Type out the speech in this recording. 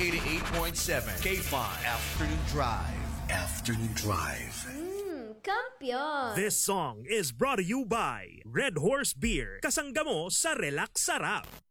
88.7 K5 Afternoon Drive. Afternoon Drive. Kampiyon! This song is brought to you by Red Horse Beer. Kasangga mo sa relax sarap.